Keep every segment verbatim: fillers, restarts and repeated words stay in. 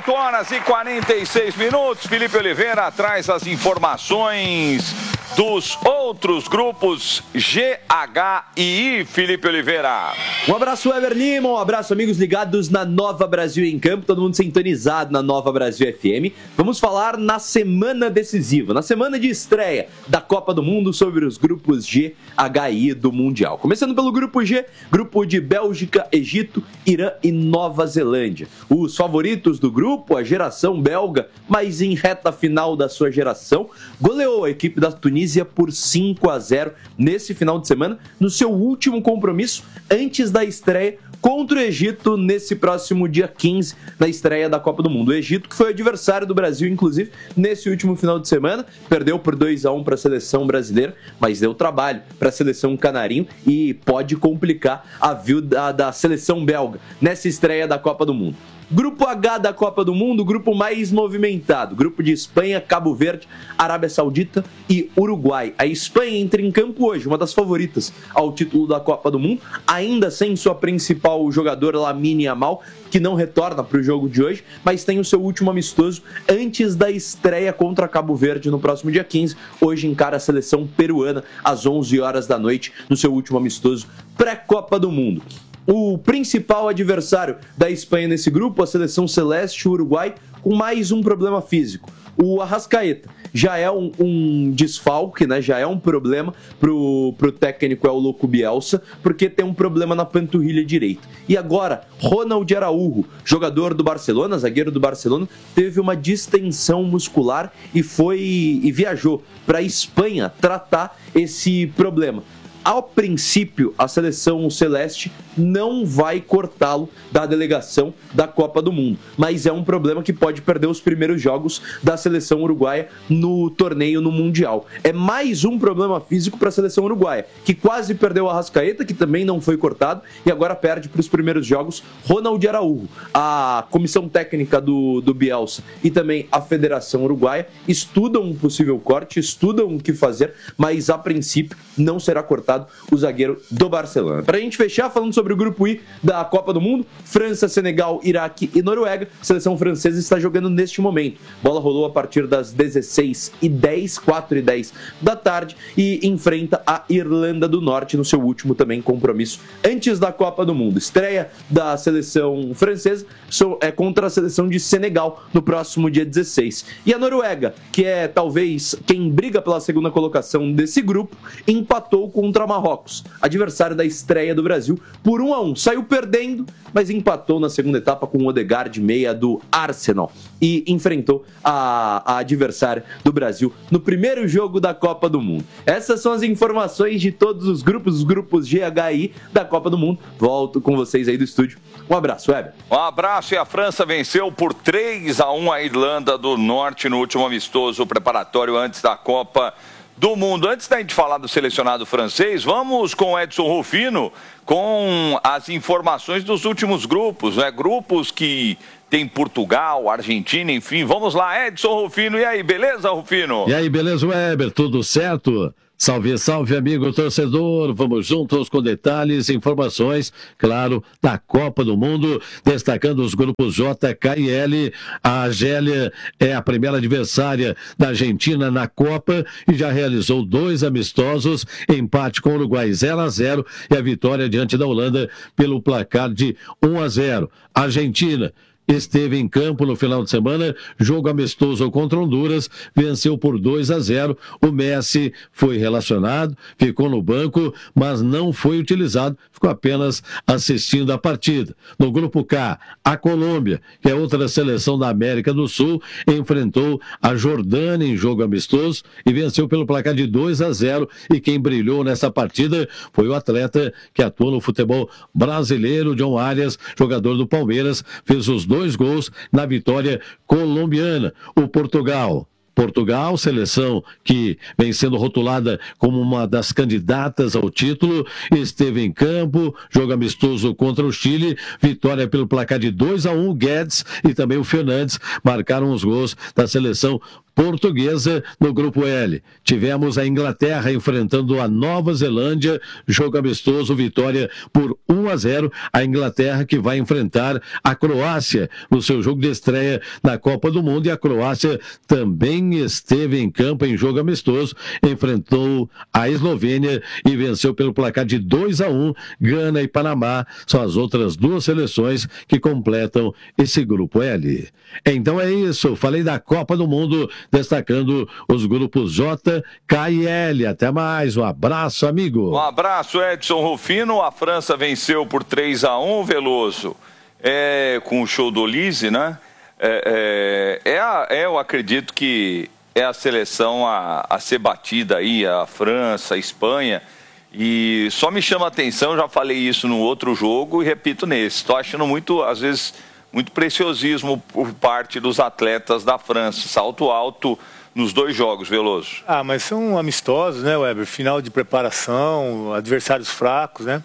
oito horas e quarenta e seis minutos. Felipe Oliveira traz as informações dos outros grupos G, H e I. Felipe Oliveira. Um abraço, Weber Lima. Um abraço, amigos ligados na Nova Brasil em Campo. Todo mundo sintonizado na Nova Brasil F M. Vamos falar na semana decisiva, na semana de estreia da Copa do Mundo, sobre os grupos G, H e I do Mundial. Começando pelo grupo G, grupo de Bélgica, Egito, Irã e Nova Zelândia. Os favoritos do grupo, a geração belga, mas em reta final da sua geração, goleou a equipe da Tunísia por cinco a zero nesse final de semana, no seu último compromisso antes da estreia contra o Egito nesse próximo dia quinze, na estreia da Copa do Mundo. O Egito, que foi adversário do Brasil, inclusive, nesse último final de semana, perdeu por dois a um para a seleção brasileira, mas deu trabalho para a seleção canarinho e pode complicar a vida da seleção belga nessa estreia da Copa do Mundo. Grupo H da Copa do Mundo, o grupo mais movimentado. Grupo de Espanha, Cabo Verde, Arábia Saudita e Uruguai. A Espanha entra em campo hoje, uma das favoritas ao título da Copa do Mundo, ainda sem sua principal jogadora, Lamine Yamal, que não retorna para o jogo de hoje, mas tem o seu último amistoso antes da estreia contra Cabo Verde no próximo dia quinze. Hoje encara a seleção peruana às onze horas da noite, no seu último amistoso pré-Copa do Mundo. O principal adversário da Espanha nesse grupo, a seleção celeste, o Uruguai, com mais um problema físico. O Arrascaeta já é um, um desfalque, né? Já é um problema pro, pro técnico, é o Louco Bielsa, porque tem um problema na panturrilha direita. E agora, Ronald Araújo, jogador do Barcelona, zagueiro do Barcelona, teve uma distensão muscular e foi e viajou para a Espanha tratar esse problema. Ao princípio, a seleção celeste não vai cortá-lo da delegação da Copa do Mundo, mas é um problema que pode perder os primeiros jogos da seleção uruguaia no torneio no Mundial. É mais um problema físico para a seleção uruguaia, que quase perdeu a Arrascaeta, que também não foi cortado, e agora perde para os primeiros jogos Ronald Araújo. A comissão técnica do, do Bielsa e também a Federação Uruguaia estudam um possível corte, estudam o que fazer, mas a princípio não será cortado o zagueiro do Barcelona. Para a gente fechar, falando sobre o grupo I da Copa do Mundo, França, Senegal, Iraque e Noruega. A seleção francesa está jogando neste momento. Bola rolou a partir das dezesseis e dez, quatro e dez da tarde, e enfrenta a Irlanda do Norte no seu último também compromisso antes da Copa do Mundo. Estreia da seleção francesa é contra a seleção de Senegal no próximo dia dezesseis. E a Noruega, que é talvez quem briga pela segunda colocação desse grupo, empatou contra Marrocos, adversário da estreia do Brasil, por um a um. Saiu perdendo, mas empatou na segunda etapa com o Odegaard, meia do Arsenal, e enfrentou a, a adversária do Brasil no primeiro jogo da Copa do Mundo. Essas são as informações de todos os grupos, os grupos G, H e I da Copa do Mundo. Volto com vocês aí do estúdio. Um abraço, Weber. Um abraço, e a França venceu por três a um a Irlanda do Norte no último amistoso preparatório antes da Copa do Mundo. Antes da gente falar do selecionado francês, vamos com o Edson Rufino com as informações dos últimos grupos, né? Grupos que tem Portugal, Argentina, enfim. Vamos lá, Edson Rufino. E aí, beleza, Rufino? E aí, beleza, Weber? Tudo certo? Salve, salve, amigo torcedor. Vamos juntos com detalhes e informações, claro, da Copa do Mundo, destacando os grupos J, K e L. A Argélia é a primeira adversária da Argentina na Copa e já realizou dois amistosos, empate com o Uruguai zero a zero e a vitória diante da Holanda pelo placar de um a zero. Argentina esteve em campo no final de semana, jogo amistoso contra Honduras, venceu por dois a zero. O Messi foi relacionado, ficou no banco, mas não foi utilizado, ficou apenas assistindo a partida. No grupo K, a Colômbia, que é outra seleção da América do Sul, enfrentou a Jordânia em jogo amistoso e venceu pelo placar de dois a zero, e quem brilhou nessa partida foi o atleta que atua no futebol brasileiro, John Arias, jogador do Palmeiras, fez os dois dois gols na vitória colombiana. O Portugal Portugal, seleção que vem sendo rotulada como uma das candidatas ao título, esteve em campo, jogo amistoso contra o Chile, vitória pelo placar de dois a um, Guedes e também o Fernandes marcaram os gols da seleção Portuguesa no Grupo L. Tivemos a Inglaterra enfrentando a Nova Zelândia, jogo amistoso, vitória por um a zero. A Inglaterra que vai enfrentar a Croácia no seu jogo de estreia na Copa do Mundo, e a Croácia também esteve em campo em jogo amistoso, enfrentou a Eslovênia e venceu pelo placar de dois a um. Gana e Panamá são as outras duas seleções que completam esse Grupo L. Então é isso, falei da Copa do Mundo, destacando os grupos J, K e L. Até mais, um abraço, amigo. Um abraço, Edson Rufino. A França venceu por três a um, Veloso, é, com o show do Olise, né? É, é, é, a, é, eu acredito que é a seleção a, a ser batida aí, a França, a Espanha. E só me chama a atenção, já falei isso no outro jogo e repito nesse. Estou achando muito, às vezes, muito preciosismo por parte dos atletas da França. Salto alto nos dois jogos, Veloso. Ah, mas são amistosos, né, Weber? Final de preparação, adversários fracos, né?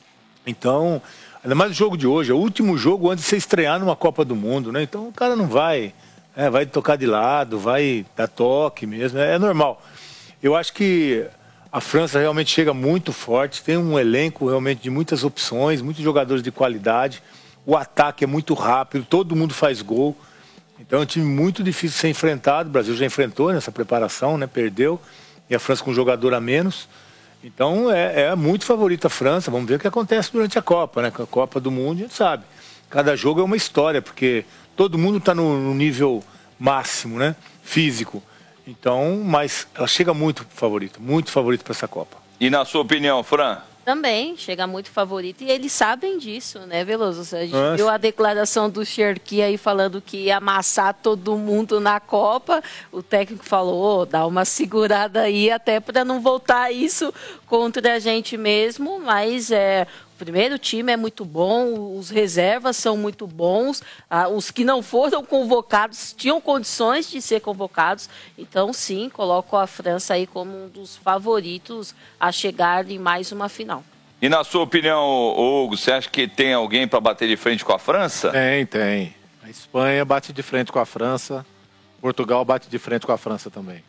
Então, ainda mais o jogo de hoje, é o último jogo antes de você estrear numa Copa do Mundo, né? Então o cara não vai, é, vai tocar de lado, vai dar toque mesmo, é, é normal. Eu acho que a França realmente chega muito forte, tem um elenco realmente de muitas opções, muitos jogadores de qualidade, o ataque é muito rápido, todo mundo faz gol. Então é um time muito difícil de ser enfrentado, o Brasil já enfrentou nessa preparação, né? Perdeu, e a França com um jogador a menos. Então é, é muito favorita a França, vamos ver o que acontece durante a Copa, né? Com a Copa do Mundo, a gente sabe. Cada jogo é uma história, porque todo mundo está no, no nível máximo, né? Físico. Então, mas ela chega muito favorita, muito favorita para essa Copa. E na sua opinião, Fran? Também chega muito favorita e eles sabem disso, né, Veloso? A gente Nossa. viu a declaração do Cherki aí falando que ia amassar todo mundo na Copa. O técnico falou, oh, dá uma segurada aí até para não voltar isso contra a gente mesmo, mas é... O primeiro time é muito bom, os reservas são muito bons, ah, os que não foram convocados tinham condições de ser convocados, então sim, coloco a França aí como um dos favoritos a chegar em mais uma final. E na sua opinião, Hugo, você acha que tem alguém para bater de frente com a França? Tem, tem. A Espanha bate de frente com a França, Portugal bate de frente com a França também.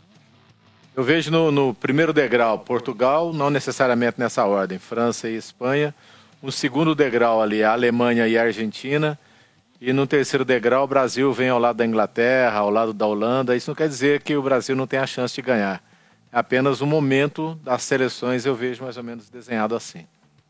Eu vejo no, no primeiro degrau, Portugal, não necessariamente nessa ordem, França e Espanha. No segundo degrau ali, a Alemanha e a Argentina. E no terceiro degrau, o Brasil vem ao lado da Inglaterra, ao lado da Holanda. Isso não quer dizer que o Brasil não tem a chance de ganhar. É apenas o momento das seleções, eu vejo mais ou menos desenhado assim.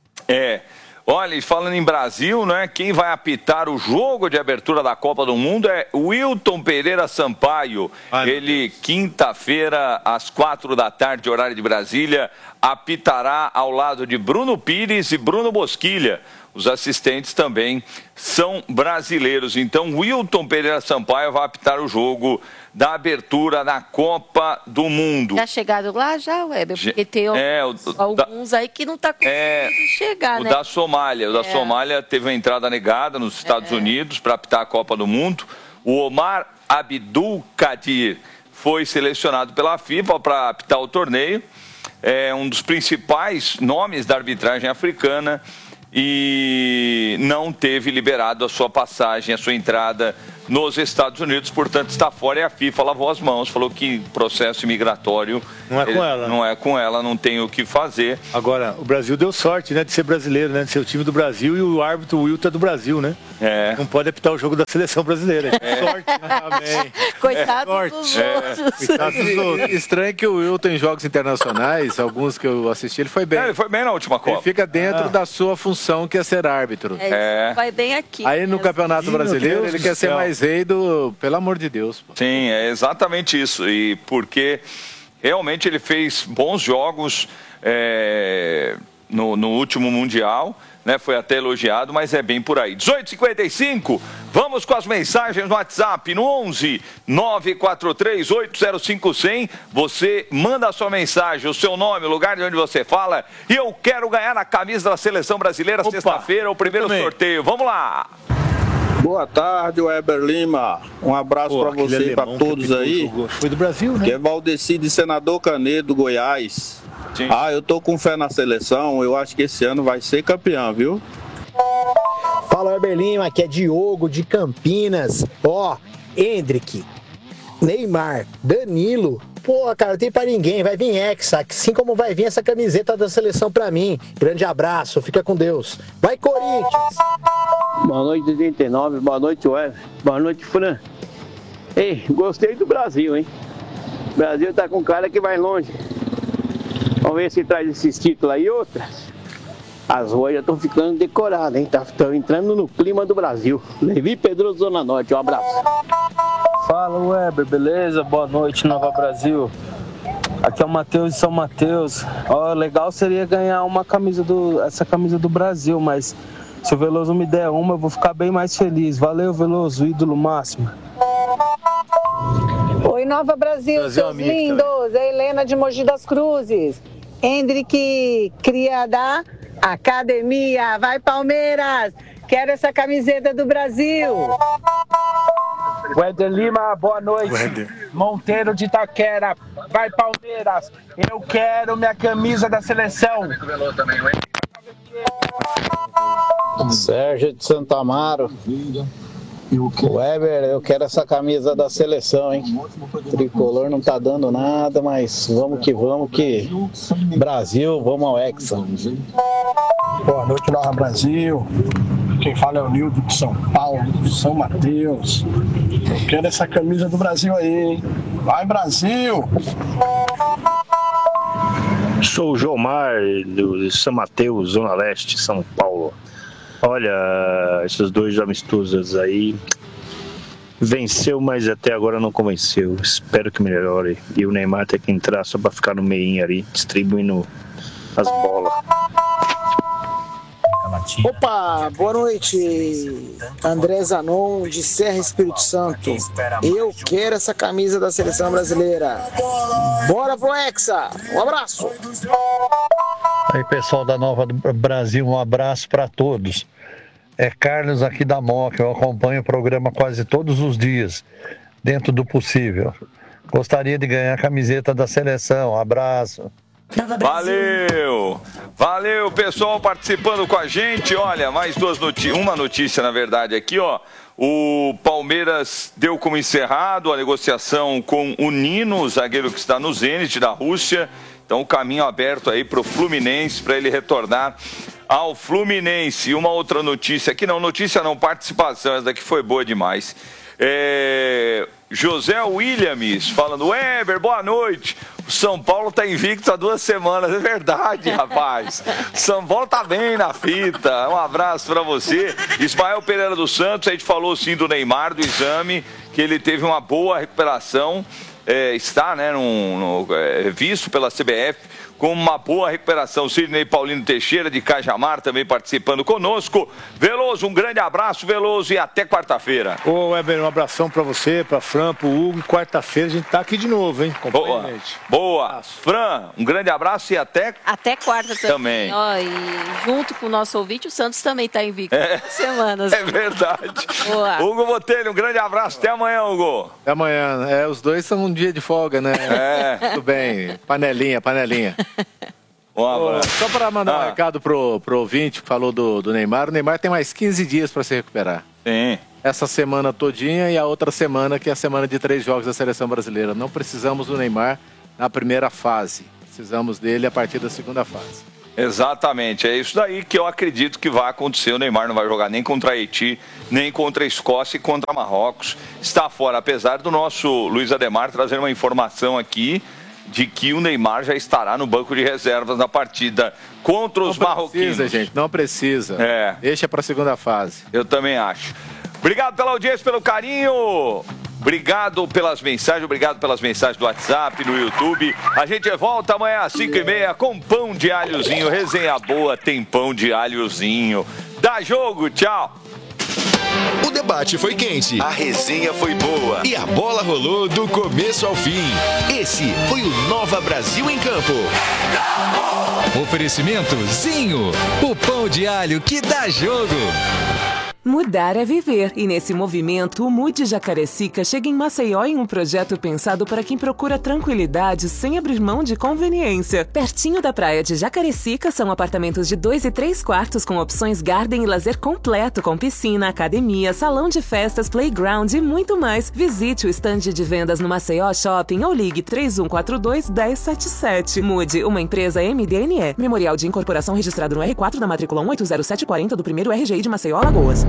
É. Olha, falando em Brasil, né, quem vai apitar o jogo de abertura da Copa do Mundo é Wilton Pereira Sampaio. Ai, Ele, quinta-feira, às quatro da tarde, horário de Brasília, apitará ao lado de Bruno Pires e Bruno Bosquilha. Os assistentes também são brasileiros. Então, Wilton Pereira Sampaio vai apitar o jogo da abertura da Copa do Mundo. Já chegaram lá já, Weber? Porque tem é, alguns, o, alguns da, aí que não está conseguindo é, chegar, o né? Da Somália. O da é. Somália teve uma entrada negada nos Estados é. Unidos para apitar a Copa do Mundo. O Omar Abdul Kadir foi selecionado pela FIFA para apitar o torneio. É um dos principais nomes da arbitragem africana e não teve liberado a sua passagem, a sua entrada nos Estados Unidos, portanto está fora, e a FIFA lavou as mãos, falou que processo imigratório não é com ela, não é com ela, não tem o que fazer. Agora, o Brasil deu sorte, né, de ser brasileiro, né, de ser o time do Brasil, e o árbitro o Wilton é do Brasil, né? É. Não pode apitar o jogo da seleção brasileira. É. Sorte, né? Amém. Coitado é. dos é. outros. Coitado dos outros. Estranho que o Wilton em jogos internacionais, alguns que eu assisti, ele foi bem. É, ele foi bem na última Copa. Ele fica dentro ah. da sua função, que é ser árbitro. É, é. Vai bem aqui. Aí no mesmo. Campeonato Sim, Brasileiro, ele quer céu. ser mais rei do... Pelo amor de Deus. Pô. Sim, é exatamente isso. E porque realmente ele fez bons jogos é, no, no último Mundial, né? Foi até elogiado, mas é bem por aí. dezoito e cinquenta e cinco, vamos com as mensagens no WhatsApp, no onze nove quatro três oito zero cinco zero zero. Você manda a sua mensagem, o seu nome, o lugar de onde você fala, e eu quero ganhar a camisa da Seleção Brasileira sexta-feira, o primeiro sorteio. Vamos lá! Boa tarde, Weber Lima. Um abraço para você e para todos aí. Foi do Brasil, né? Que é Valdeci de Senador Canedo, Goiás. Sim. Ah, eu tô com fé na seleção. Eu acho que esse ano vai ser campeão, viu? Fala, Weber Lima. Aqui é Diogo de Campinas. Ó, Hendrick. Neymar, Danilo. Porra, cara, não tem pra ninguém. Vai vir Hexa, assim como vai vir essa camiseta da seleção pra mim. Grande abraço, fica com Deus. Vai, Corinthians! Boa noite, oitenta e nove. Boa noite, Wesley. Boa noite, Fran. Ei, gostei do Brasil, hein? O Brasil tá com cara que vai longe. Vamos ver se traz esses títulos aí e outras. As ruas já estão ficando decoradas, hein? Estão entrando no clima do Brasil. Levi Pedroso, Zona Norte. Um abraço. Fala, Weber, beleza? Boa noite, Nova Brasil. Aqui é o Matheus de São Mateus. Ó, legal seria ganhar uma camisa do, essa camisa do Brasil, mas se o Veloso me der uma, eu vou ficar bem mais feliz. Valeu, Veloso, ídolo máximo. Oi, Nova Brasil, Brasil seus lindos. É Helena de Mogi das Cruzes. Hendrick Criadá, Academia. Vai, Palmeiras. Quero essa camiseta do Brasil. Weder Lima, boa noite. Weder. Monteiro de Itaquera, vai Palmeiras. Eu quero minha camisa da seleção. Sérgio de Santo Amaro. Weber, eu quero essa camisa da seleção, hein? Tricolor não tá dando nada, mas vamos que vamos que Brasil, vamos ao Hexa. Boa noite, Nova Brasil. Quem fala é o Nildo de São Paulo, de São Mateus. Eu quero essa camisa do Brasil aí, hein? Vai, Brasil! Sou o Jomar, do São Mateus, Zona Leste, São Paulo. Olha, esses dois amistosos aí, venceu, mas até agora não convenceu. Espero que melhore. E o Neymar tem que entrar só para ficar no meinho ali, distribuindo as bolas. Opa, boa noite. André Zanon, de Serra Espírito Santo. Eu quero essa camisa da seleção brasileira. Bora pro Hexa. Um abraço. Aí, pessoal da Nova Brasil, um abraço para todos. É Carlos aqui da Moca, eu acompanho o programa quase todos os dias, dentro do possível. Gostaria de ganhar a camiseta da seleção. Abraço. Valeu! Valeu, pessoal, participando com a gente. Olha, mais duas notícias, uma notícia, na verdade, aqui, ó. O Palmeiras deu como encerrado a negociação com o Nino, o zagueiro que está no Zenit da Rússia. Então, o caminho aberto aí para o Fluminense, para ele retornar ao Fluminense. E uma outra notícia aqui, não, notícia não, participação, essa daqui foi boa demais. É... José Williams falando, Weber, boa noite. O São Paulo está invicto há duas semanas, é verdade, rapaz. São Paulo tá bem na fita. Um abraço para você. Ismael Pereira dos Santos, a gente falou sim do Neymar, do exame, que ele teve uma boa recuperação. É, está, né, no, no, é, visto pela C B F com uma boa recuperação. Sidney Paulino Teixeira, de Cajamar, também participando conosco. Veloso, um grande abraço, Veloso, e até quarta-feira. Ô, Weber, um abração pra você, pra Fran, pro Hugo. Quarta-feira a gente tá aqui de novo, hein? Boa. Boa. Fran, um grande abraço e até... Até quarta também. também. Ó, e junto com o nosso ouvinte, o Santos também tá invicto. É. Semanas. É verdade. Boa. Hugo Botelho, um grande abraço. Até amanhã, Hugo. Até amanhã. É, os dois são um dia de folga, né? É. Tudo bem. Panelinha, panelinha. Um abraço. Só para mandar ah. um recado pro, pro ouvinte que falou do, do Neymar. O Neymar tem mais quinze dias para se recuperar. Sim. Essa semana todinha e a outra semana, que é a semana de três jogos da Seleção Brasileira. Não precisamos do Neymar na primeira fase. Precisamos dele a partir da segunda fase. Exatamente, é isso daí que eu acredito que vai acontecer. O Neymar não vai jogar nem contra a Haiti, nem contra a Escócia e contra Marrocos. Está fora, apesar do nosso Luiz Ademar trazer uma informação aqui de que o Neymar já estará no banco de reservas na partida contra os marroquinos. Não precisa, gente, não precisa. É. Deixa para a segunda fase. Eu também acho. Obrigado pela audiência, pelo carinho. Obrigado pelas mensagens, obrigado pelas mensagens do WhatsApp, no YouTube. A gente volta amanhã às cinco e meia com pão de alhozinho. Resenha boa, tem pão de alhozinho. Dá jogo, tchau. O debate foi quente, a resenha foi boa e a bola rolou do começo ao fim. Esse foi o Nova Brasil em Campo. Oferecimento Zinho, o pão de alho que dá jogo. Mudar é viver, e nesse movimento, o Mude Jacarecica chega em Maceió em um projeto pensado para quem procura tranquilidade sem abrir mão de conveniência. Pertinho da praia de Jacarecica são apartamentos de dois e três quartos com opções garden e lazer completo, com piscina, academia, salão de festas, playground e muito mais. Visite o estande de vendas no Maceió Shopping ou ligue três um quatro dois, um zero sete sete. Mude, uma empresa M D N E. Memorial de incorporação registrado no R quatro da matrícula um oito zero sete quatro zero do primeiro R G I de Maceió, Alagoas.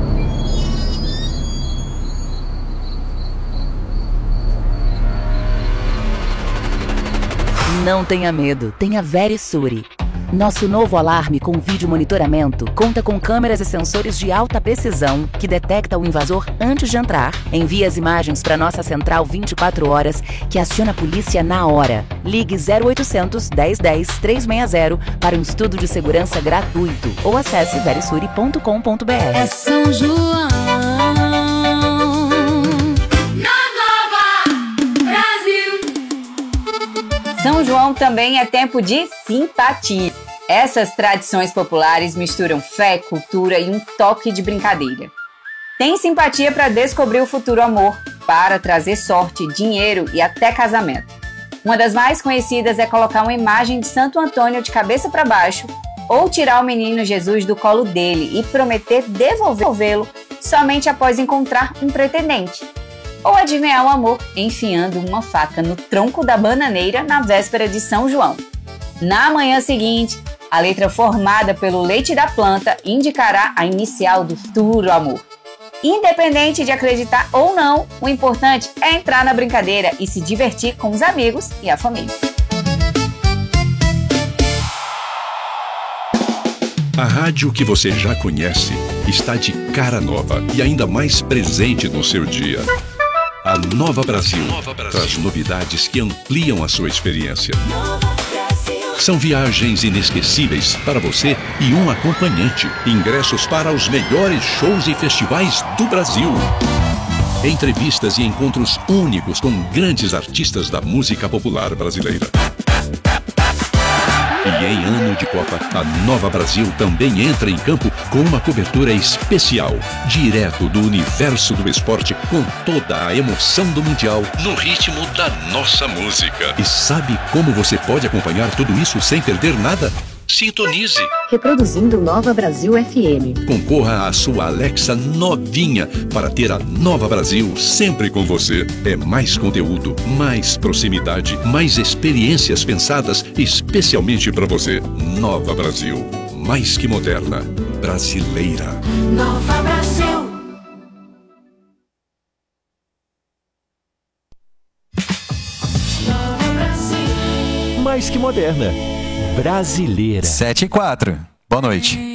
Não tenha medo, tenha Verisure. Nosso novo alarme com vídeo monitoramento conta com câmeras e sensores de alta precisão que detecta o invasor antes de entrar. Envia as imagens para nossa central vinte e quatro horas, que aciona a polícia na hora. Ligue zero oitocentos, dez dez, trezentos e sessenta para um estudo de segurança gratuito ou acesse verisure ponto com ponto br. É São João. São João também é tempo de simpatia. Essas tradições populares misturam fé, cultura e um toque de brincadeira. Tem simpatia para descobrir o futuro amor, para trazer sorte, dinheiro e até casamento. Uma das mais conhecidas é colocar uma imagem de Santo Antônio de cabeça para baixo ou tirar o menino Jesus do colo dele e prometer devolvê-lo somente após encontrar um pretendente. Ou adivinhar o amor enfiando uma faca no tronco da bananeira na véspera de São João. Na manhã seguinte, a letra formada pelo leite da planta indicará a inicial do futuro amor. Independente de acreditar ou não, o importante é entrar na brincadeira e se divertir com os amigos e a família. A rádio que você já conhece está de cara nova e ainda mais presente no seu dia. A Nova Brasil, Nova Brasil traz novidades que ampliam a sua experiência. São viagens inesquecíveis para você e um acompanhante. Ingressos para os melhores shows e festivais do Brasil. Entrevistas e encontros únicos com grandes artistas da música popular brasileira. E em ano de Copa, a Nova Brasil também entra em campo com uma cobertura especial, direto do universo do esporte, com toda a emoção do Mundial, no ritmo da nossa música. E sabe como você pode acompanhar tudo isso sem perder nada? Sintonize. Reproduzindo Nova Brasil F M. Concorra à sua Alexa novinha para ter a Nova Brasil sempre com você. É mais conteúdo, mais proximidade, mais experiências pensadas especialmente para você. Nova Brasil, mais que moderna, brasileira. Nova Brasil. Nova Brasil. Mais que moderna, brasileira. sete e quatro. Boa noite.